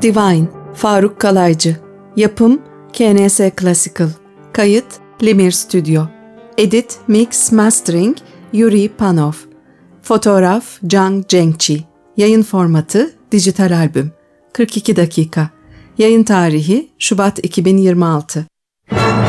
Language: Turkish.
Divine, Faruk Kalaycı. Yapım, KNS Classical. Kayıt, Lemir Stüdyo. Edit, Mix, Mastering, Yuri Panov. Fotoğraf, Jang Zhengqi. Yayın formatı, dijital albüm. 42 dakika. Yayın tarihi, Şubat 2026.